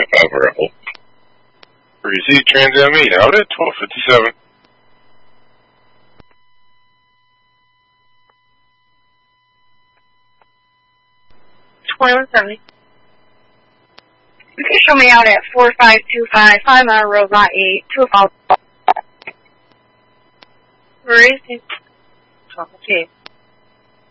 5 Rebel. Receive Trans Am 8 out at 12:57. Okay, show me out at 4525, 5 Mile Road, Lot 8, 2 o'clock. Where is it? Okay.